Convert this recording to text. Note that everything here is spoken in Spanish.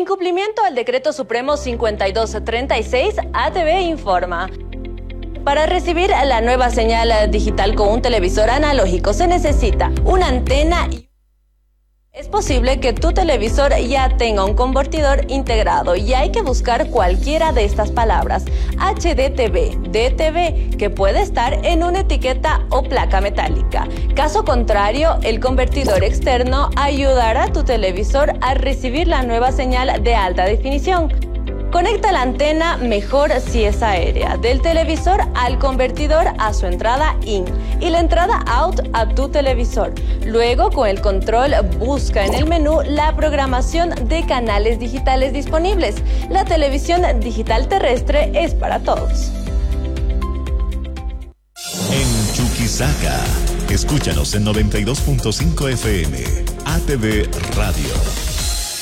cumplimiento al Decreto Supremo 5236, ATV informa. Para recibir la nueva señal digital con un televisor analógico se necesita una antena y... Es posible que tu televisor ya tenga un convertidor integrado y hay que buscar cualquiera de estas palabras: HDTV, DTV, que puede estar en una etiqueta o placa metálica. Caso contrario, el convertidor externo ayudará a tu televisor a recibir la nueva señal de alta definición. Conecta la antena, mejor si es aérea, del televisor al convertidor a su entrada in y la entrada out a tu televisor. Luego, con el control, busca en el menú la programación de canales digitales disponibles. La televisión digital terrestre es para todos. En Chuquisaca, escúchanos en 92.5 FM, ATV Radio.